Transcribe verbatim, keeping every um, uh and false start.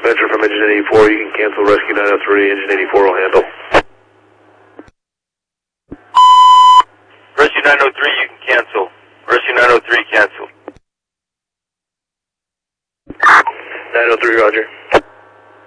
Venture from engine eighty-four, you can cancel rescue nine oh three, engine eighty-four will handle. Rescue nine oh three, you can cancel. Rescue nine oh three, cancel. nine oh three, roger.